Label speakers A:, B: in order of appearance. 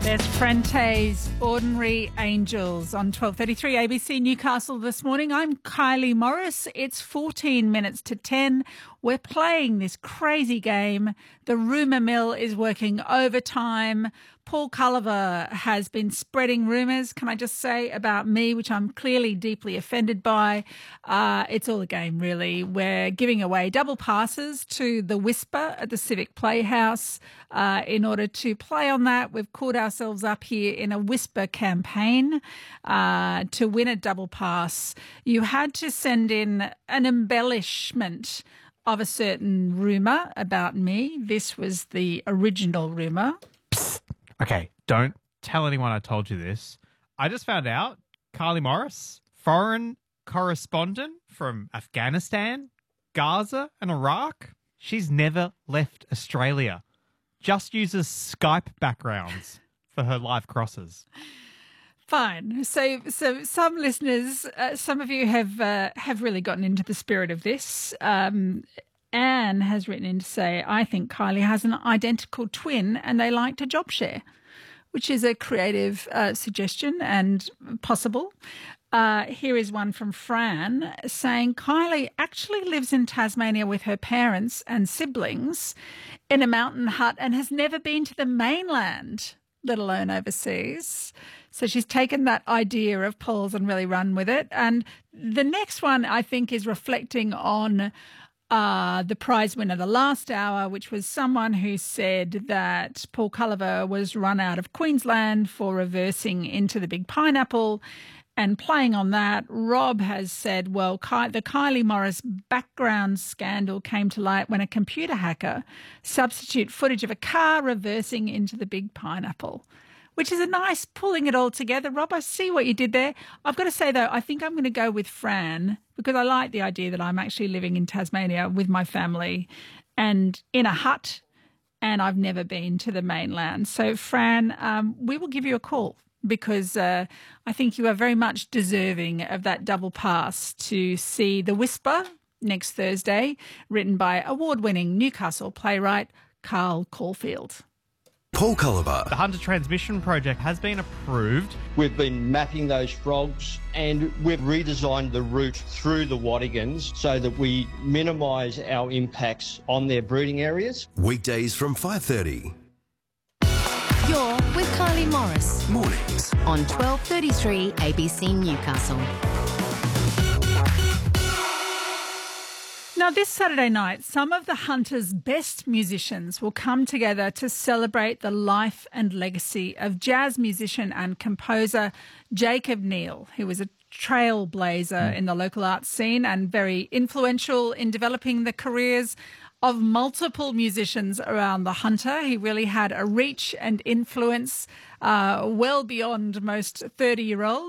A: There's Frente's Ordinary Angels on 12:33 ABC Newcastle this morning. I'm Kylie Morris. It's 14 minutes to 10. We're playing this crazy game. The rumour mill is working overtime. Paul Culliver has been spreading rumours, can I just say, about me, which I'm clearly deeply offended by. It's all a game, really. We're giving away double passes to The Whisper at the Civic Playhouse. In order to play on that, we've caught ourselves up here in a Whisper campaign to win a double pass. You had to send in an embellishment of a certain rumour about me. This was the original rumour.
B: Okay, don't tell anyone I told you this. I just found out Kylie Morris, foreign correspondent from Afghanistan, Gaza and Iraq, she's never left Australia. Just uses Skype backgrounds for her live crosses.
A: Fine. So some listeners, some of you have really gotten into the spirit of this. Anne has written in to say, I think Kylie has an identical twin and they like to job share, which is a creative suggestion and possible. Here is one from Fran saying, Kylie actually lives in Tasmania with her parents and siblings in a mountain hut and has never been to the mainland, let alone overseas. So she's taken that idea of Paul's and really run with it. And the next one, I think, is reflecting on the prize winner the last hour, which was someone who said that Paul Culliver was run out of Queensland for reversing into the Big Pineapple. And playing on that, Rob has said, well, the Kylie Morris background scandal came to light when a computer hacker substituted footage of a car reversing into the Big Pineapple, which is a nice pulling it all together. Rob, I see what you did there. I've got to say, though, I think I'm going to go with Fran because I like the idea that I'm actually living in Tasmania with my family and in a hut, and I've never been to the mainland. So, Fran, we will give you a call because I think you are very much deserving of that double pass to see The Whisper next Thursday, written by award-winning Newcastle playwright Carl Caulfield.
C: Paul Culliver.
B: The Hunter Transmission Project has been approved.
D: We've been mapping those frogs and we've redesigned the route through the Wattigans so that we minimise our impacts on their breeding areas.
C: Weekdays from 5:30.
E: You're with Kylie Morris
C: Mornings.
E: on 12:33 ABC Newcastle.
A: Now, this Saturday night, some of the Hunter's best musicians will come together to celebrate the life and legacy of jazz musician and composer Jacob Neal, who was a trailblazer in the local arts scene and very influential in developing the careers of multiple musicians around the Hunter. He really had a reach and influence well beyond most 30-year-olds.